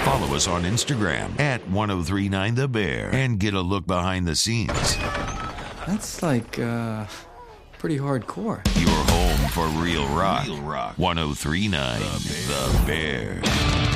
Follow us on Instagram at 1039TheBear and get a look behind the scenes. That's like, pretty hardcore. Your home for real rock. 1039 The Bear.